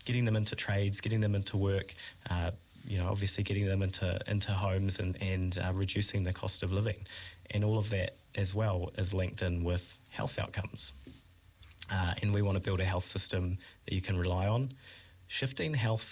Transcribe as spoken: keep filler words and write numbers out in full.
getting them into trades, getting them into work, uh, you know, obviously getting them into into homes and, and uh, reducing the cost of living. And all of that as well is linked in with health outcomes. Uh, and we want to build a health system that you can rely on. Shifting health